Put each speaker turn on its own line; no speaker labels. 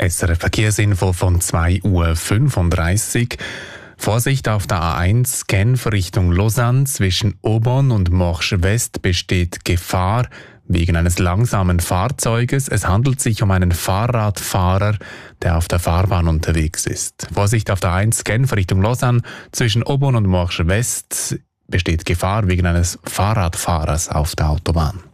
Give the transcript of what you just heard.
SRF Verkehrsinfo von 2:35 Uhr. Vorsicht auf der A1 Genf Richtung Lausanne. Zwischen Aubonne und Morges West besteht Gefahr wegen eines langsamen Fahrzeuges. Es handelt sich um einen Fahrradfahrer, der auf der Fahrbahn unterwegs ist. Vorsicht auf der A1 Genf Richtung Lausanne. Zwischen Aubonne und Morges West besteht Gefahr wegen eines Fahrradfahrers auf der Autobahn.